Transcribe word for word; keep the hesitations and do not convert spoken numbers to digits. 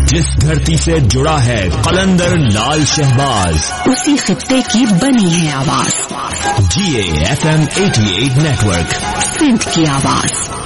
जिस धरती से जुड़ा है कलंदर लाल शहबाज, उसी खित्ते की बनी है आवाज। जी ए एफ एम अठासी नेटवर्क, सिंध की आवाज।